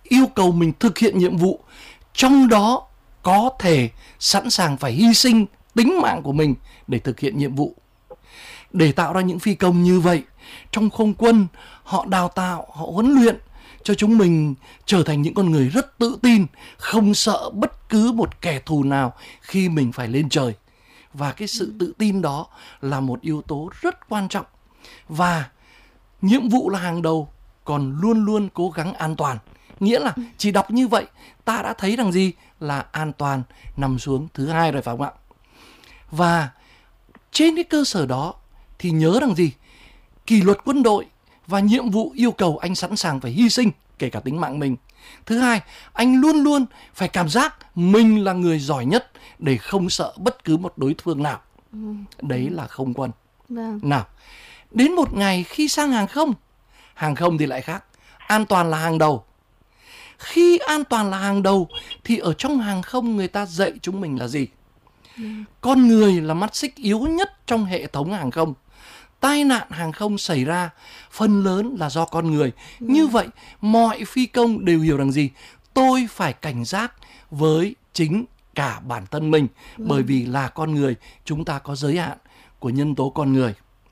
yêu cầu mình thực hiện nhiệm vụ, trong đó có thể sẵn sàng phải hy sinh tính mạng của mình để thực hiện nhiệm vụ. Để tạo ra những phi công như vậy, trong không quân họ đào tạo, họ huấn luyện cho chúng mình trở thành những con người rất tự tin, không sợ bất cứ một kẻ thù nào khi mình phải lên trời. Và cái sự tự tin đó là một yếu tố rất quan trọng. Và nhiệm vụ là hàng đầu, còn luôn luôn cố gắng an toàn. Nghĩa là chỉ đọc như vậy ta đã thấy rằng gì? Là an toàn nằm xuống thứ hai rồi, phải không ạ? Và trên cái cơ sở đó thì nhớ rằng gì? Kỷ luật quân đội và nhiệm vụ yêu cầu anh sẵn sàng phải hy sinh, kể cả tính mạng mình. Thứ hai, anh luôn luôn phải cảm giác mình là người giỏi nhất để không sợ bất cứ một đối phương nào. Đấy là không quân. Nào, đến một ngày khi sang hàng không thì lại khác. An toàn là hàng đầu. Khi an toàn là hàng đầu thì ở trong hàng không người ta dạy chúng mình là gì? Con người là mắt xích yếu nhất trong hệ thống hàng không. Tai nạn hàng không xảy ra phần lớn là do con người. Như vậy mọi phi công đều hiểu rằng gì? Tôi phải cảnh giác với chính cả bản thân mình. Bởi vì là con người, chúng ta có giới hạn của nhân tố con người.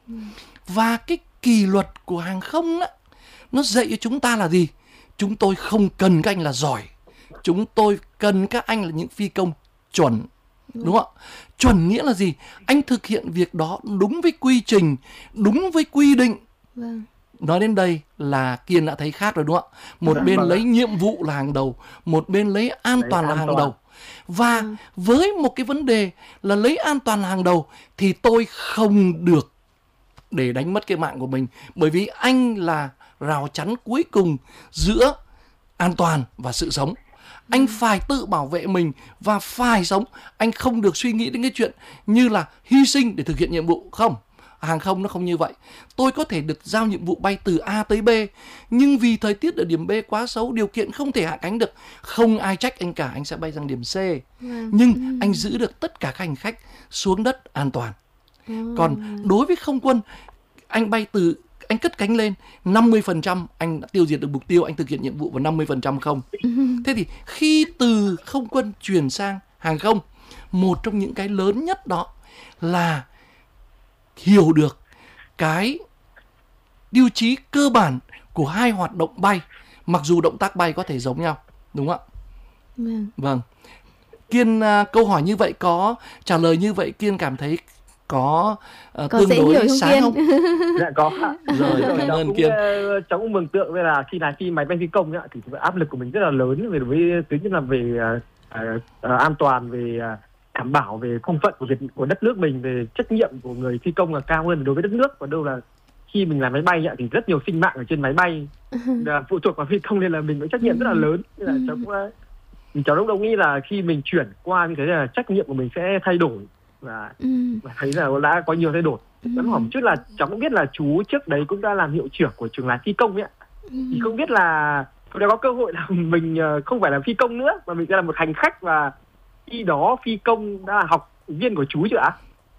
Và cái kỷ luật của hàng không đó, nó dạy cho chúng ta là gì? Chúng tôi không cần các anh là giỏi, chúng tôi cần các anh là những phi công chuẩn. Đúng không ạ? Chuẩn nghĩa là gì? Anh thực hiện việc đó đúng với quy trình, đúng với quy định. Nói đến đây là Kiên đã thấy khác rồi, đúng không ạ? Một bên lấy nhiệm vụ là hàng đầu, một bên lấy an toàn là hàng đầu. Và với một cái vấn đề là lấy an toàn là hàng đầu thì tôi không được để đánh mất cái mạng của mình. Bởi vì anh là rào chắn cuối cùng giữa an toàn và sự sống. Anh phải tự bảo vệ mình và phải sống. Anh không được suy nghĩ đến cái chuyện như là hy sinh để thực hiện nhiệm vụ. Không, hàng không nó không như vậy. Tôi có thể được giao nhiệm vụ bay từ A tới B, nhưng vì thời tiết ở điểm B quá xấu, điều kiện không thể hạ cánh được, không ai trách anh cả, anh sẽ bay sang điểm C. Nhưng anh giữ được tất cả các hành khách xuống đất an toàn. Còn đối với không quân, anh bay từ anh cất cánh lên 50% anh đã tiêu diệt được mục tiêu, anh thực hiện nhiệm vụ, và 50% không. Thế thì khi từ không quân chuyển sang hàng không, một trong những cái lớn nhất đó là hiểu được cái tiêu chí cơ bản của hai hoạt động bay, mặc dù động tác bay có thể giống nhau, đúng không ạ? Vâng. Kiên, câu hỏi như vậy, có trả lời như vậy, Kiên cảm thấy có tương đối sáng không? Dạ có. Rồi, cảm ơn Kiên. Cháu cũng mường tượng là khi máy bay phi công ấy, thì áp lực của mình rất là lớn với thứ nhất là về an toàn, về đảm bảo, về công phận của đất nước mình, về trách nhiệm của người phi công là cao hơn đối với đất nước. Và đâu là khi mình làm máy bay ấy, thì rất nhiều sinh mạng ở trên máy bay phụ thuộc vào phi công, nên là mình có trách nhiệm rất là lớn. Nên là cháu cũng đồng ý là khi mình chuyển qua như thế là trách nhiệm của mình sẽ thay đổi, và thấy là đã có nhiều thay đổi. Vẫn hỏi một chút là cháu cũng biết là chú trước đấy cũng đã làm hiệu trưởng của trường lái phi công ấy ạ. Thì không biết là đã có cơ hội là mình không phải là phi công nữa mà mình sẽ là một hành khách, và khi đó phi công đã là học viên của chú chưa ạ?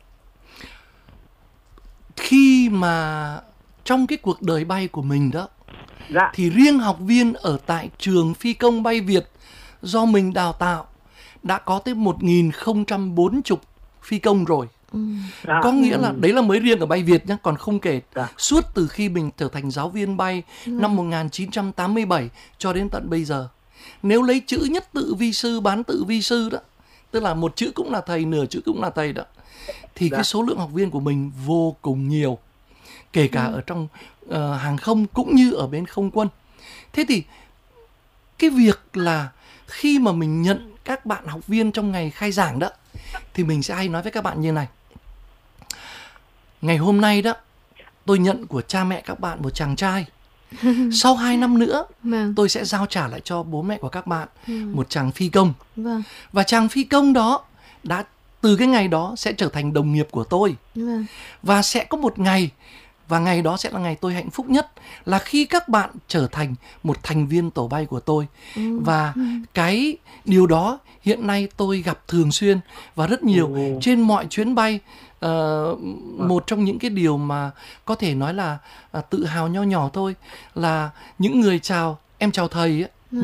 Khi mà trong cái cuộc đời bay của mình đó, thì riêng học viên ở tại trường phi công bay Việt do mình đào tạo đã có tới 1040 phi công rồi. Có nghĩa là đấy là mới riêng ở bay Việt nhé, còn không kể suốt từ khi mình trở thành giáo viên bay năm 1987 cho đến tận bây giờ. Nếu lấy chữ nhất tự vi sư, bán tự vi sư đó, tức là một chữ cũng là thầy, nửa chữ cũng là thầy đó, thì cái số lượng học viên của mình vô cùng nhiều, kể cả ở trong hàng không cũng như ở bên không quân. Thế thì cái việc là khi mà mình nhận các bạn học viên trong ngày khai giảng đó, thì mình sẽ hay nói với các bạn như này: ngày hôm nay đó, tôi nhận của cha mẹ các bạn một chàng trai. Sau 2 năm nữa, tôi sẽ giao trả lại cho bố mẹ của các bạn một chàng phi công. Và chàng phi công đó đã từ cái ngày đó sẽ trở thành đồng nghiệp của tôi. Và sẽ có một ngày, và ngày đó sẽ là ngày tôi hạnh phúc nhất, là khi các bạn trở thành một thành viên tổ bay của tôi. Và cái điều đó hiện nay tôi gặp thường xuyên và rất nhiều trên mọi chuyến bay. Một trong những cái điều mà có thể nói là tự hào nho nhỏ thôi là những người chào em chào thầy ấy,